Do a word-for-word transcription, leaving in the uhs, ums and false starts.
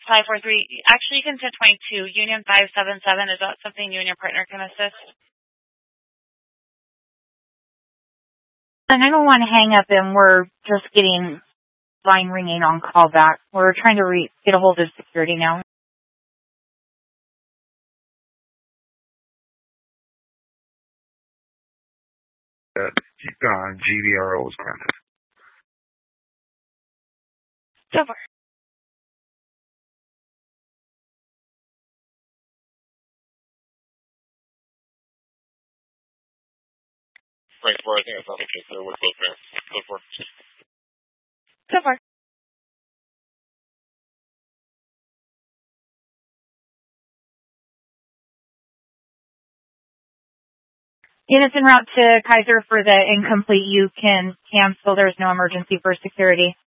five four three. Actually, you can send twenty-two. Union five seven seven. Is that something you and your partner can assist? The nine one one hang up and we're just getting line ringing on callback. We're trying to re- get a hold of security now. Uh, uh, G V R O is granted. So far. Right for I think it's not the case there. We're close there. So far. So far. Units en route to Kaiser for the incomplete. You can cancel. There's no emergency for security.